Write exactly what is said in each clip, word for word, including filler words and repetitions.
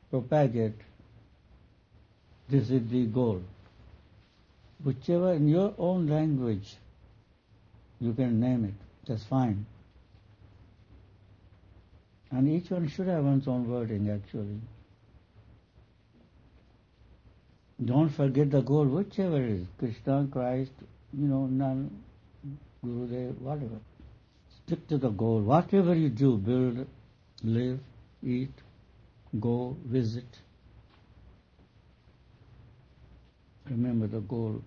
propagate, this is the goal. Whichever in your own language you can name it, that's fine. And each one should have one's own wording actually. Don't forget the goal, whichever it is, Krishna, Christ, you know, none, Gurudev, whatever. Stick to the goal. Whatever you do, build, live, eat, go, visit. Remember the goal.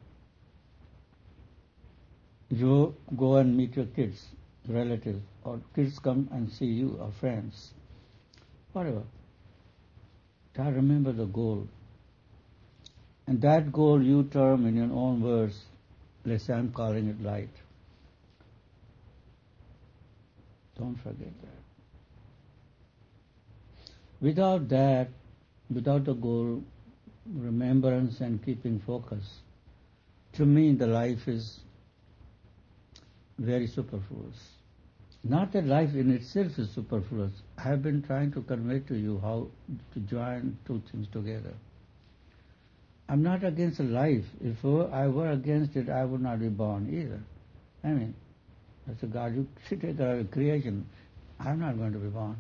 You go and meet your kids, relatives, or kids come and see you, or friends, whatever. Try to remember the goal. And that goal you term in your own words, let's say I'm calling it light. Don't forget that. Without that, without the goal, remembrance and keeping focus, to me the life is very superfluous. Not that life in itself is superfluous. I have been trying to convey to you how to join two things together. I'm not against life. If I were against it, I would not be born either. I mean, that's a God. You take a creation. I'm not going to be born.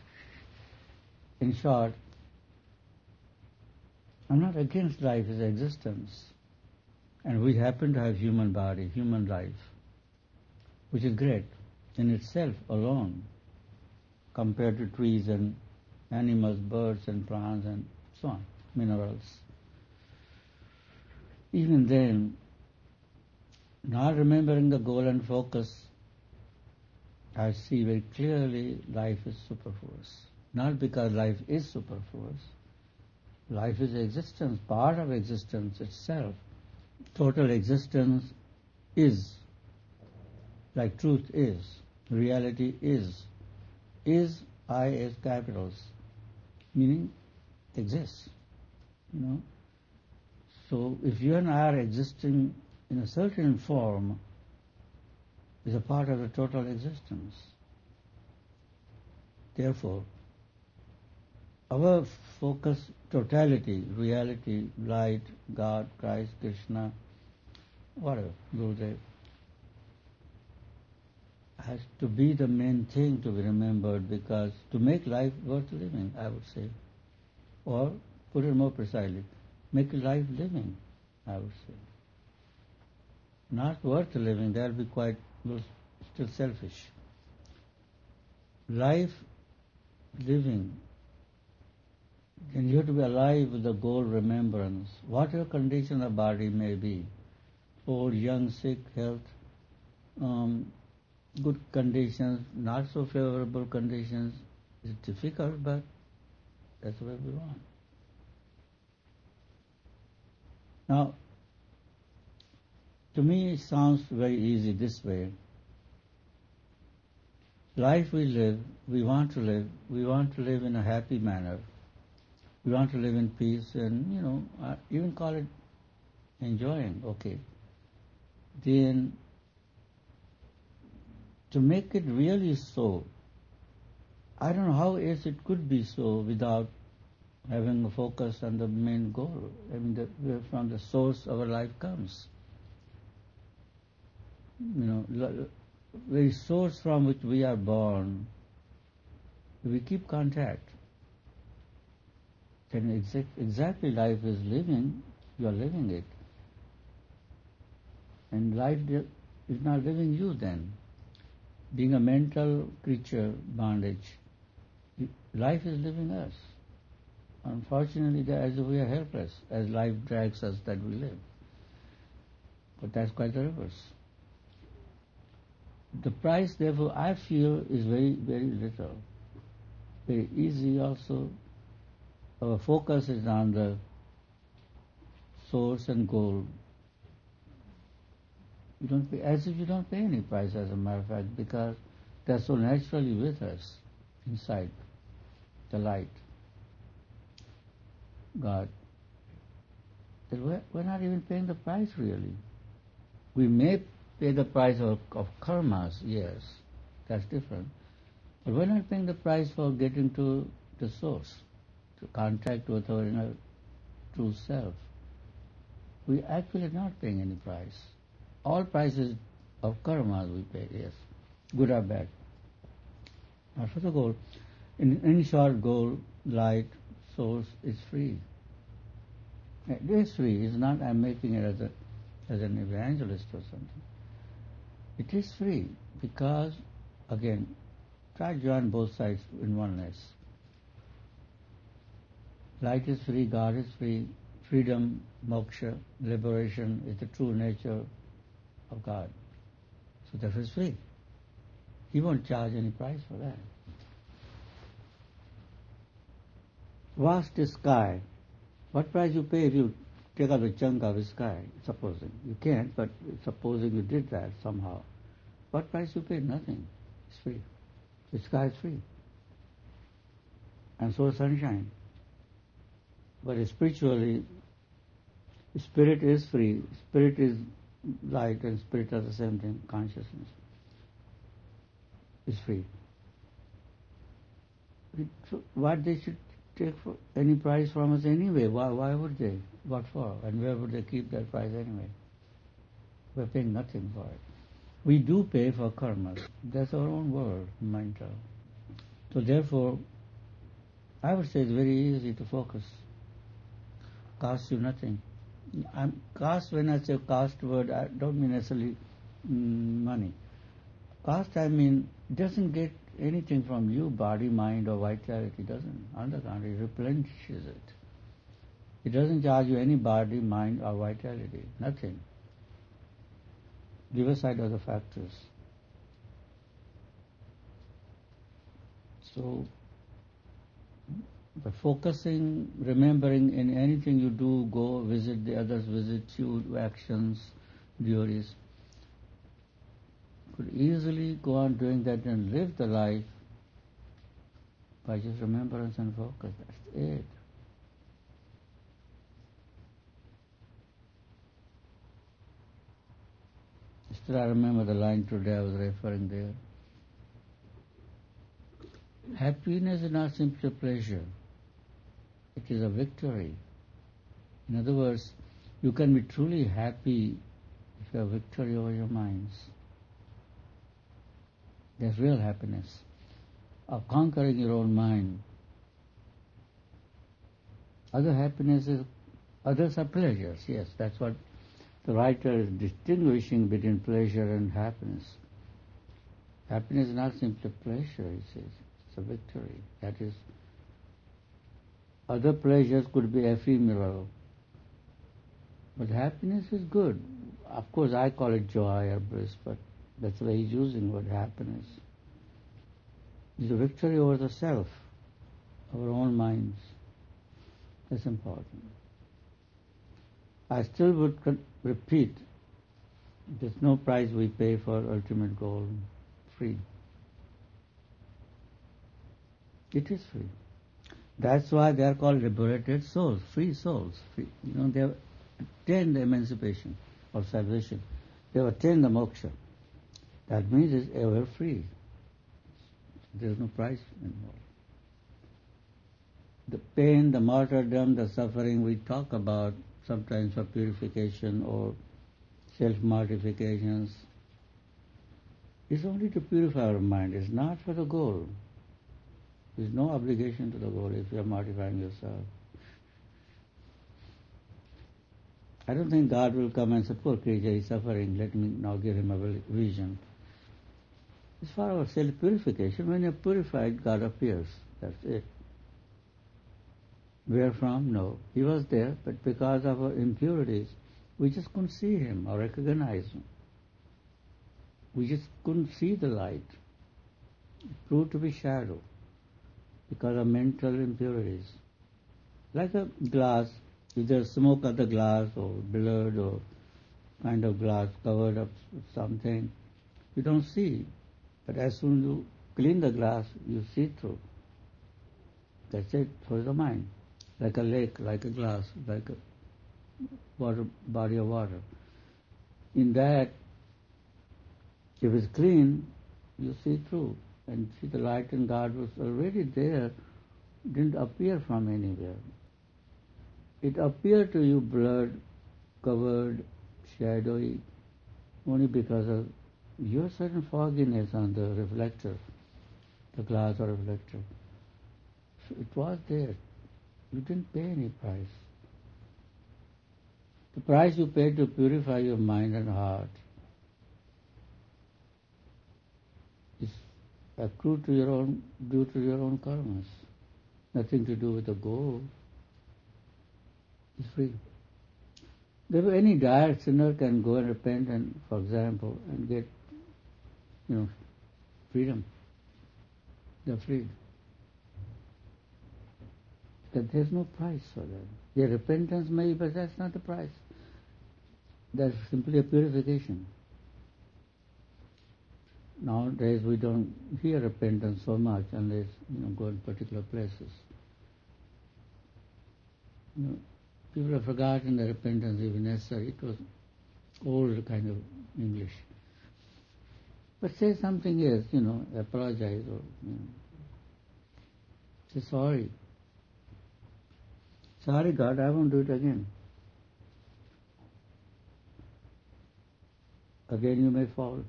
In short, I'm not against life as existence. And we happen to have human body, human life, which is great in itself alone, compared to trees and animals, birds and plants and so on, minerals. Even then, not remembering the goal and focus, I see very clearly life is superfluous. Not because life is superfluous. Life is existence, part of existence itself. Total existence is, like truth is, reality is. Is, I as capitals, meaning exists, you know. So if you and I are existing in a certain form, is a part of the total existence. Therefore, our focus, totality, reality, light, God, Christ, Krishna, whatever, Gurudev, has to be the main thing to be remembered, because to make life worth living, I would say, or put it more precisely, make life living, I would say. Not worth living, that will be quite still selfish. Life living, then you have to be alive with the goal remembrance, whatever condition the body may be, old, young, sick, health, um, good conditions, not so favorable conditions. It's difficult, but that's what we want. Now, to me it sounds very easy this way. Life we live, we want to live, we want to live in a happy manner. We want to live in peace and, you know, uh, even call it enjoying, okay. Then, to make it really so, I don't know how else it could be so without having a focus on the main goal. I mean, the, where from the source our life comes. You know, very source from which we are born, we keep contact. Then exact, exactly life is living, you are living it. And life is not living you then. Being a mental creature, bondage, life is living us. Unfortunately, as we are helpless, as life drags us that we live. But that's quite the reverse. The price, therefore, I feel is very, very little. Very easy also. Our focus is on the source and goal. You don't pay, as if you don't pay any price, as a matter of fact, because they're so naturally with us, inside, the light, God, that we're, we're not even paying the price really. We may pay the price of, of karmas, yes, that's different. But we're not paying the price for getting to the source, to contact with our inner true self, we actually are not paying any price. All prices of karma we pay, yes, good or bad. Not for the goal. In, in short, goal, light, source is free. It is free. It's not I'm making it as a as an evangelist or something. It is free because, again, try to join both sides in oneness. Light is free, God is free, freedom, moksha, liberation is the true nature of God. So that is free. He won't charge any price for that. Vast sky. What price you pay if you take out a chunk of the sky? Supposing. You can't, but supposing you did that somehow. What price you pay? Nothing. It's free. The sky is free. And so is sunshine. But spiritually, spirit is free. Spirit is light and spirit are the same thing. Consciousness is free. So what they should take for any price from us anyway? Why, why would they? What for? And where would they keep that price anyway? We're paying nothing for it. We do pay for karma. That's our own word, mantra. So therefore, I would say it's very easy to focus. Costs you nothing. I'm, cost, when I say cost word, I don't mean necessarily mm, money. Cost, I mean, doesn't get anything from you, body, mind, or vitality, doesn't. On the contrary, it replenishes it. It doesn't charge you any body, mind, or vitality. Nothing. Leave aside other factors. So, by focusing, remembering in anything you do, go, visit the others, visit you, actions, duties, could easily go on doing that and live the life by just remembrance and focus. That's it. Still I remember the line today I was referring there. Happiness is not simply pleasure. It is a victory. In other words, you can be truly happy if you have victory over your minds. There's real happiness of conquering your own mind. Other happiness is, others are pleasures, yes, that's what the writer is distinguishing between pleasure and happiness. Happiness is not simply pleasure, he says. It's a victory. That is, other pleasures could be ephemeral. But happiness is good. Of course, I call it joy or bliss, but that's the way he's using the word happiness. It's a victory over the self, our own minds. That's important. I still would repeat, there's no price we pay for ultimate goal, free. It is free. That's why they are called liberated souls, free souls. Free. You know, they have attained the emancipation or salvation. They have attained the moksha. That means it's ever free. There's no price involved. The pain, the martyrdom, the suffering we talk about sometimes for purification or self-mortifications is only to purify our mind. It's not for the goal. There's no obligation to the goal if you are mortifying yourself. I don't think God will come and say, poor creature is suffering, let me now give him a vision. It's for our self-purification. When you're purified, God appears. That's it. Where from? No. He was there, but because of our impurities, we just couldn't see him or recognize him. We just couldn't see the light. It proved to be shadow because of mental impurities. Like a glass, if there's smoke at the glass or blood or kind of glass covered up with something, you don't see. But as soon as you clean the glass, you see through. That's it. So is the mind. Like a lake, like a glass, like a water, body of water. In that, if it's clean, you see through and see the light, and God was already there didn't appear from anywhere. It appeared to you blurred, covered, shadowy, only because of your certain fogginess on the reflector, the glass or reflector. So it was there. You didn't pay any price. The price you paid to purify your mind and heart is accrued to your own, due to your own karmas. Nothing to do with the goal. It's free. Therefore, any dire sinner can go and repent and, for example, and get, you know, freedom. They're free. That there's no price for that. Their repentance may, but that's not the price. That's simply a purification. Nowadays we don't hear repentance so much unless, you know, go in particular places. You know, people have forgotten that repentance is even necessary. It was old kind of English. But say something else, you know, apologize or, you know, say sorry. Sorry God, I won't do it again. Again you may fall,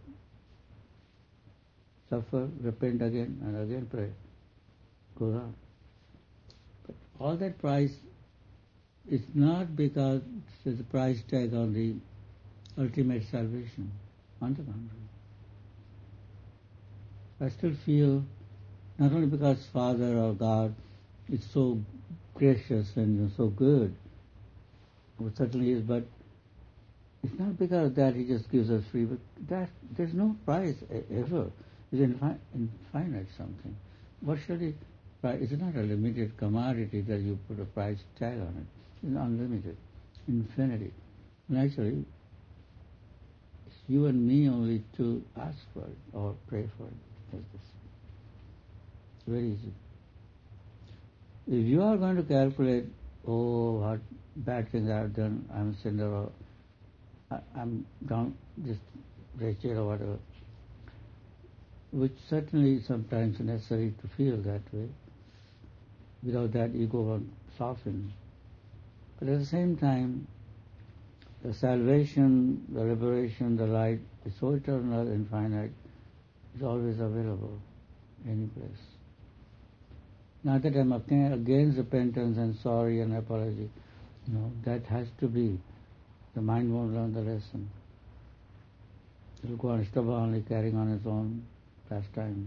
suffer, repent again and again pray. Goes on. But all that price is not because there's a price tag on the ultimate salvation. On the contrary. I still feel, not only because Father or God is so gracious and, you know, so good, it certainly is, but it's not because of that He just gives us free, but that there's no price ever. It's infi- infinite something. What should He price? It's not a limited commodity that you put a price tag on it. It's unlimited, infinity. And actually, it's you and me only to ask for it or pray for it. That's this. Very easy. If you are going to calculate, oh, what bad things I have done, I'm a sinner, or I, I'm down, just wretched or whatever, which certainly sometimes is necessary to feel that way. Without that, ego won't soften. But at the same time, the salvation, the liberation, the light is so eternal, infinite, it's always available, any place. Not that I'm against repentance and sorry and apology. No, that has to be. The mind won't learn the lesson. It will go on stubbornly carrying on its own pastimes.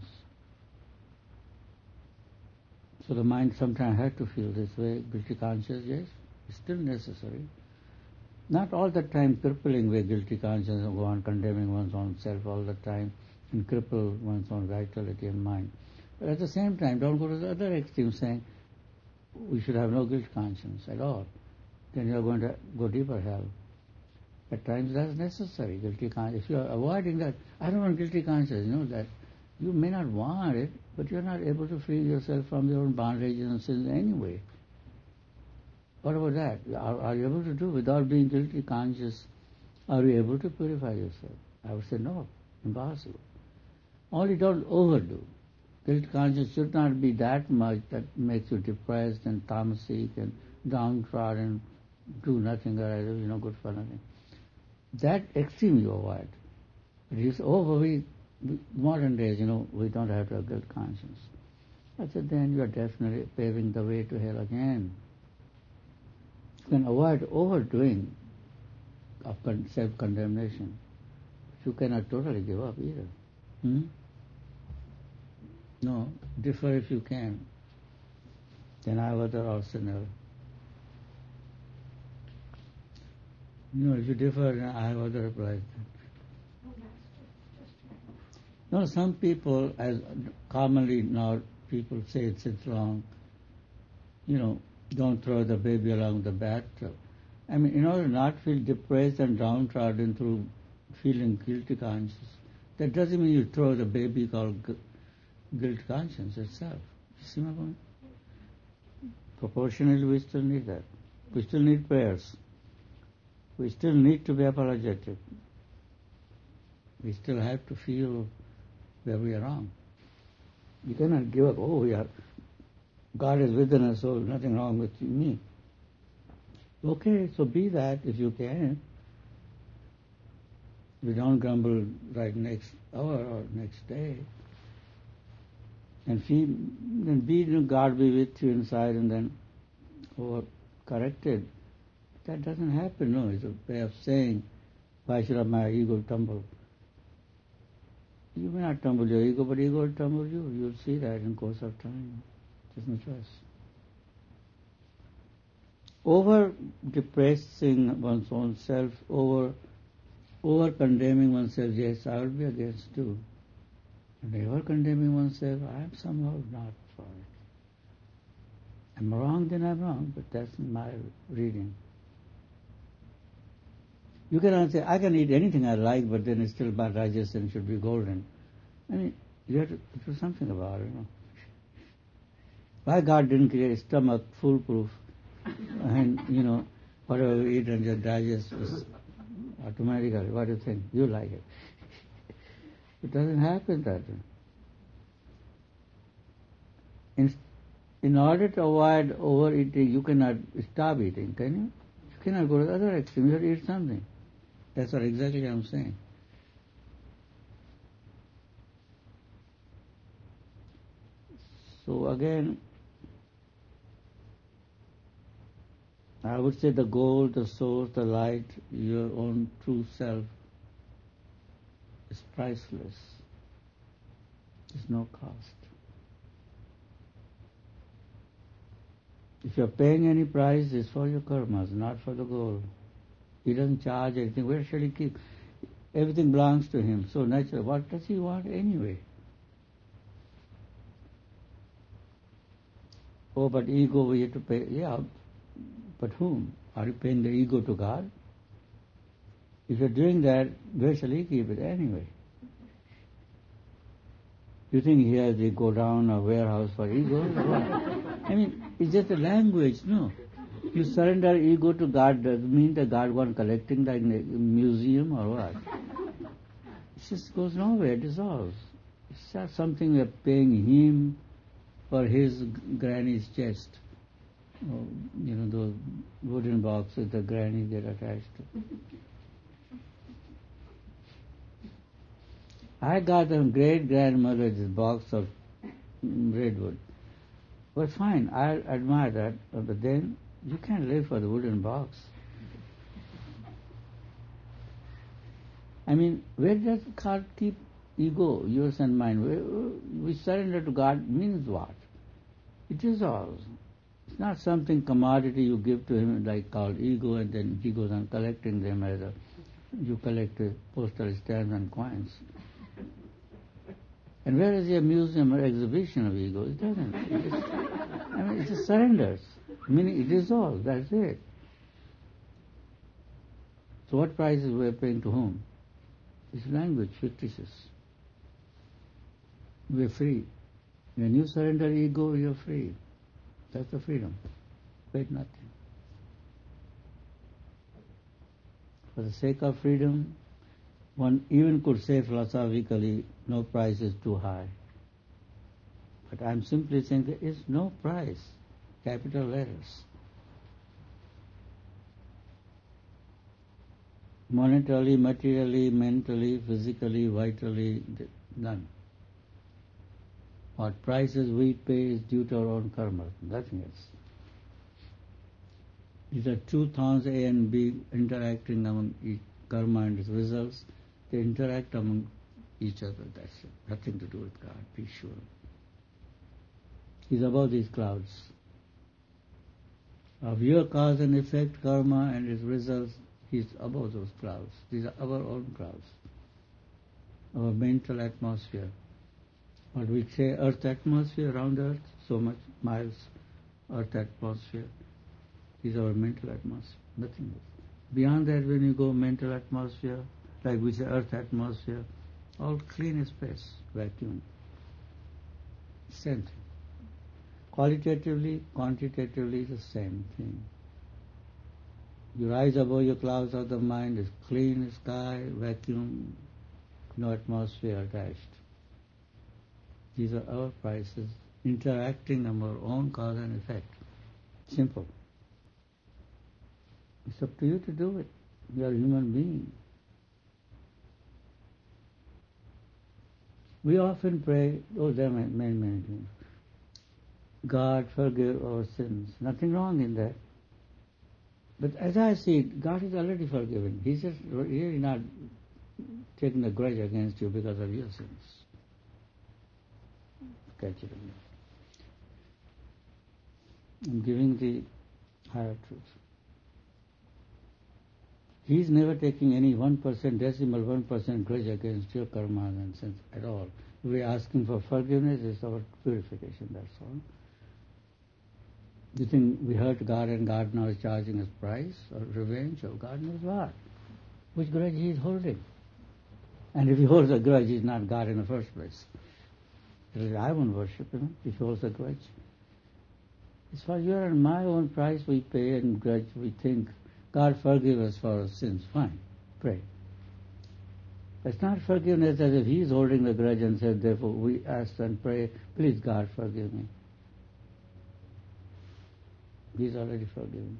So the mind sometimes has to feel this way, guilty conscience, yes, it's still necessary. Not all the time crippling way guilty conscience and go on condemning one's own self all the time and cripple one's own vitality and mind. But at the same time, don't go to the other extreme saying we should have no guilt conscience at all. Then you are going to go deeper hell. At times that's necessary, guilty conscience. If you are avoiding that, I don't want guilty conscience, you know that. You may not want it, but you are not able to free yourself from your own bondages and sins anyway. What about that? Are, are you able to do without being guilty conscious? Are you able to purify yourself? I would say no, impossible. Only don't overdo. Guilt conscience should not be that much that makes you depressed and tamasic and downtrodden, do nothing or either, you know, good for nothing. That extreme you avoid. But you say, oh, but we, we, modern days, you know, we don't have to have guilt conscience. I said, then you are definitely paving the way to hell again. You can avoid overdoing of self-condemnation. But you cannot totally give up either. Hmm? No, differ if you can. Then I was or sinner. No, if you differ, then I was replies. No, some people, as commonly now people say it since long, you know, don't throw the baby along the bathtub. I mean, in order not to feel depressed and downtrodden through feeling guilty conscience, that doesn't mean you throw the baby called gu- guilt conscience itself. You see my point? Proportionally, we still need that. We still need prayers. We still need to be apologetic. We still have to feel where we are wrong. You cannot give up, oh, we are God is within us, so nothing wrong with me. Okay, so be that if you can. We don't grumble right next hour or next day. And feel, then be, God be with you inside and then over corrected. That doesn't happen, no. It's a way of saying, why should my ego tumble? You may not tumble your ego, but ego will tumble you. You'll see that in course of time. There's no choice. Over depressing one's own self, over over condemning oneself, yes, I will be against too. And ever condemning oneself, I am somehow not for it. I'm wrong, then I'm wrong, but that's my reading. You cannot say, I can eat anything I like, but then it's still my digestion should be golden. I mean, you have to do something about it, you know. Why God didn't create a stomach foolproof and, you know, whatever you eat and just digest is automatically. What do you think? You like it. It doesn't happen that way. In, in order to avoid overeating, you cannot stop eating, can you? You cannot go to the other extreme. You have to eat something. That's what exactly I'm saying. So again, I would say the goal, the source, the light, your own true self is priceless. There's no cost. If you're paying any price, it's for your karmas, not for the goal. He doesn't charge anything. Where shall he keep? Everything belongs to him. So natural. What does he want anyway? Oh, but ego we have to pay. Yeah, but whom? Are you paying the ego to God? If you're doing that, where shall he keep it anyway? You think he has to go down a warehouse for ego? I mean, it's just a language, no? You surrender ego to God doesn't mean that God wants collecting like a museum or what. It just goes nowhere, it dissolves. It's not something we're paying him for his granny's chest. Oh, you know, those wooden boxes the grannies get attached to. I got a great grandmother's box of redwood. Well, fine, I admire that, but then you can't live for the wooden box. I mean, where does God keep ego, yours and mine? We surrender to God means what? It dissolves. It's not something commodity you give to him like called ego and then he goes on collecting them as a, you collect postal stamps and coins. And where is the museum or exhibition of ego? It doesn't. It just, I mean, it just surrenders. Meaning it dissolves, that's it. So what prices we're paying to whom? It's language, fictitious. We're free. When you surrender ego, you're free. That's the freedom. Wait nothing. For the sake of freedom, one even could say philosophically, no price is too high. But I'm simply saying there is no price, capital letters. Monetarily, materially, mentally, physically, vitally, none. What prices we pay is due to our own karma, nothing else. These are two thorns, A and B, interacting among each karma and its results. They interact among each other, that's it. Nothing to do with God, be sure. He's above these clouds. Of your cause and effect, karma and its results, he's above those clouds. These are our own clouds, our mental atmosphere. What we say, earth atmosphere, around earth, so much miles, earth atmosphere. These are our mental atmosphere, nothing else. Beyond that, when you go mental atmosphere, like we say earth atmosphere, all clean space, vacuum. Same thing. Qualitatively, quantitatively, the same thing. You rise above your clouds of the mind, it's clean sky, vacuum, no atmosphere attached. These are our prices interacting on our own cause and effect. Simple. It's up to you to do it. You are a human being. We often pray, oh, there are many, many things. God, forgive our sins. Nothing wrong in that. But as I see it, God is already forgiven. He's just really not taking a grudge against you because of your sins. Catch it again. I'm giving the higher truth. He's never taking any one percent, decimal one percent grudge against your karma and sins at all. We're asking for forgiveness, it's our purification, that's all. You think we hurt God and God now is charging us price or revenge or God knows what? Which grudge he is holding? And if he holds a grudge, he's not God in the first place. I won't worship him if he holds a grudge. It's for your and my own price we pay and grudge we think. God forgive us for our sins. Fine, pray. It's not forgiveness as if he is holding the grudge and said, therefore we ask and pray, please God forgive me. He's already forgiven.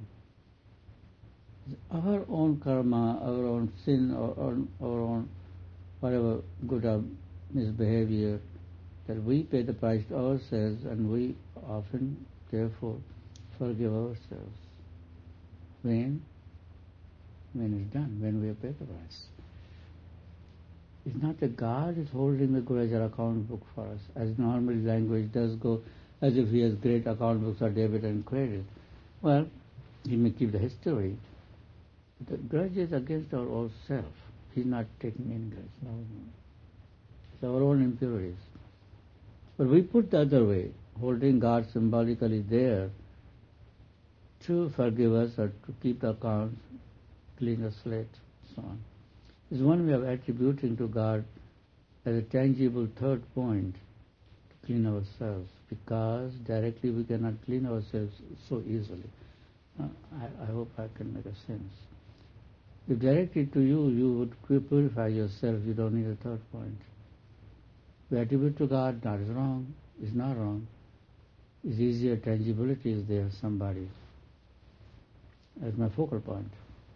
Our own karma, our own sin, or, or our own whatever good or misbehavior, that we pay the price ourselves and we often, therefore, forgive ourselves. When? When it's done, when we have paid the price. It's not that God is holding the grudge or account book for us, as normally language does go, as if he has great account books of debit and credit. Well, he may keep the history. The grudge is against our own self. He's not taking any grudge. No, no. It's our own impurities. But we put the other way, holding God symbolically there to forgive us or to keep the accounts, clean the slate, so on. Is one way of attributing to God as a tangible third point to clean ourselves, because directly we cannot clean ourselves so easily. Uh, I, I hope I can make a sense. If directly to you, you would purify yourself, you don't need a third point. We attribute to God, that is wrong, is not wrong. It's easier, tangibility is there, somebody, as my focal point.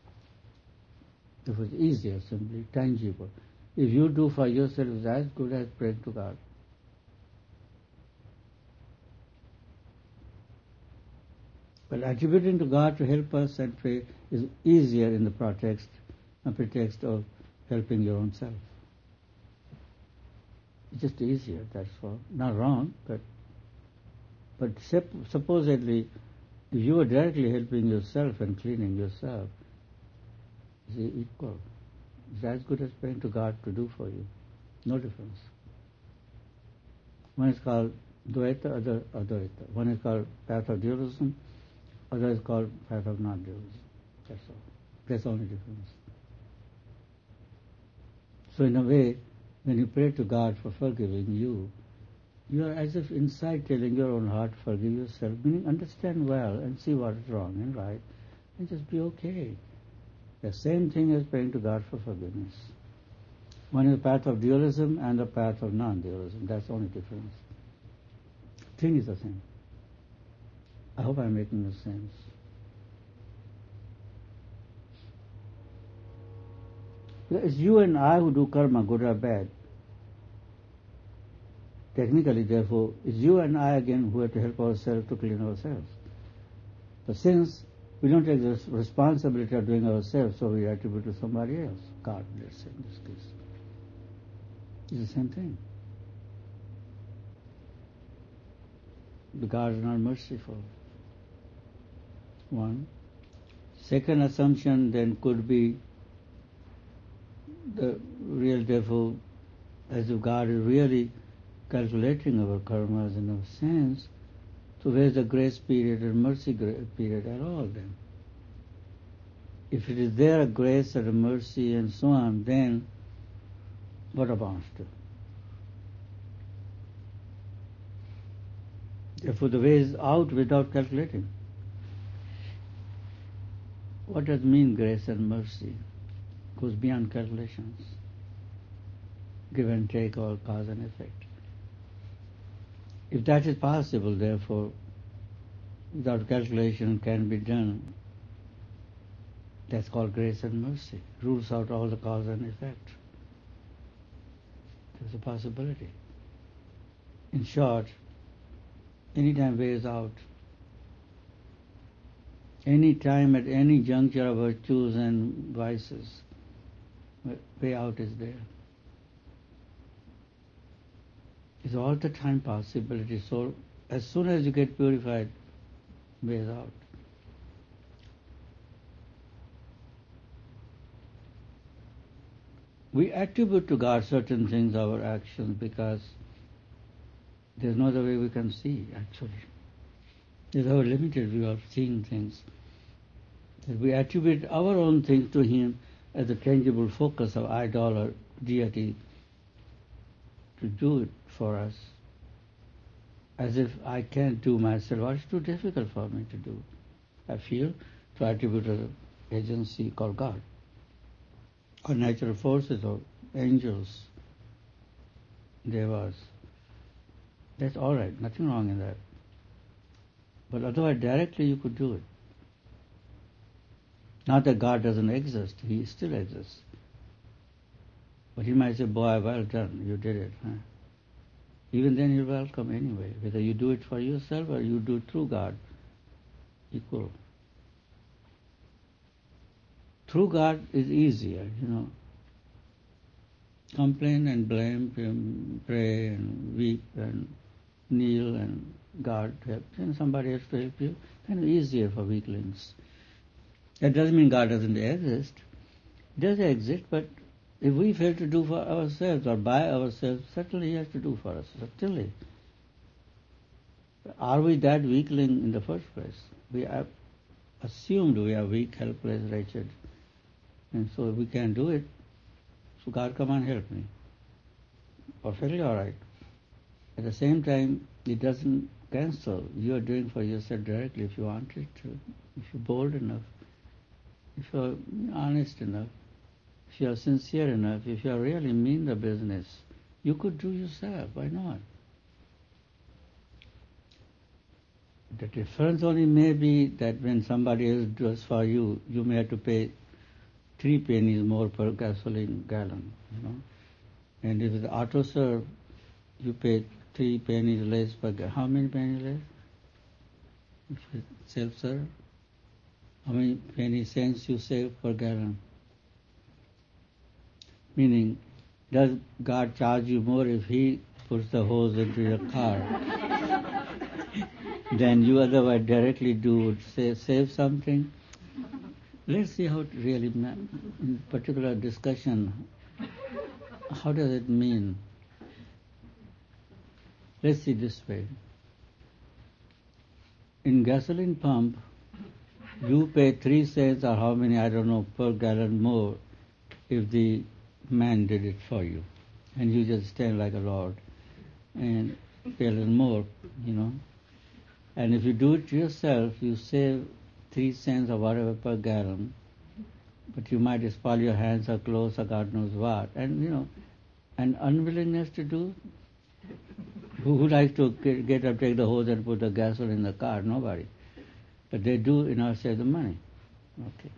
It was easier, simply, tangible. If you do for yourself, it's as good as praying to God. But attributing to God to help us and pray is easier in the pretext, a pretext of helping your own self. It's just easier, that's all. Not wrong, but but supposedly, if you are directly helping yourself and cleaning yourself, it's equal. It's as good as praying to God to do for you. No difference. One is called Dvaita, other Advaita. One is called path of dualism, other is called path of non-dualism. That's all. That's the only difference. So in a way, when you pray to God for forgiving you, you are as if inside telling your own heart, forgive yourself, meaning understand well and see what is wrong and right, and just be okay. The same thing as praying to God for forgiveness. One is the path of dualism and the path of non-dualism. That's the only difference. Thing is the same. I hope I'm making no sense. It's you and I who do karma, good or bad. Technically, therefore, it's you and I again who have to help ourselves to clean ourselves. But since we don't take the responsibility of doing ourselves, so we attribute to somebody else. God, let's say, in this case. It's the same thing. The God is not merciful. One. Second assumption then could be the real devil, as if God is really calculating our karmas in a sense. So where's the grace period and mercy period at all then? If it is there a grace and a mercy and so on, then what amounts to? Therefore the way is out without calculating. What does mean grace and mercy? Goes beyond calculations. Give and take, all cause and effect. If that is possible, therefore, without calculation can be done, that's called grace and mercy. Rules out all the cause and effect. There's a possibility. In short, anytime ways out. Any time at any juncture of virtues and vices, way out is there. It's all the time possibility. So as soon as you get purified, ways out. We attribute to God certain things, our actions, because there's no other way we can see, actually. There's our limited view of seeing things. We attribute our own things to Him as a tangible focus of idol or deity to do it for us, as if I can't do myself, or it's too difficult for me to do. I feel to attribute an agency called God, or natural forces, or angels, devas. That's all right, nothing wrong in that. But otherwise, directly you could do it. Not that God doesn't exist, He still exists. But He might say, boy, well done, you did it. Huh? Even then He'll welcome anyway, whether you do it for yourself or you do it through God, equal. Through God is easier, you know. Complain and blame, pray and weep and kneel and God help, and somebody else to help you, kind of easier for weaklings. That doesn't mean God doesn't exist. He does exist, but if we fail to do for ourselves or by ourselves, certainly He has to do for us, certainly. Are we that weakling in the first place? We have assumed we are weak, helpless, wretched, and so we can't do it. So God, come and help me. Perfectly all right. At the same time, it doesn't cancel. You are doing for yourself directly if you want it to, if you're bold enough, if you're honest enough, if you're sincere enough, if you really mean the business, you could do yourself. Why not? The difference only may be that when somebody else does for you, you may have to pay three pennies more per gasoline gallon, you know. And if it's auto serve, you pay three pennies less per gallon. How many pennies less? If it's self-serve, how many penny cents you save per gallon? Meaning, does God charge you more if He puts the hose into your car than you otherwise directly do would say, save something? Let's see how it really, in particular discussion, how does it mean? Let's see this way. In gasoline pump, you pay three cents or how many, I don't know, per gallon more if the man did it for you. And you just stand like a lord and pay a little more, you know. And if you do it yourself, you save three cents or whatever per gallon, but you might spoil your hands or clothes or God knows what. And, you know, an unwillingness to do. Who, who likes to get, get up, take the hose and put the gasoline in the car? Nobody. But they do in order to save the money. Okay.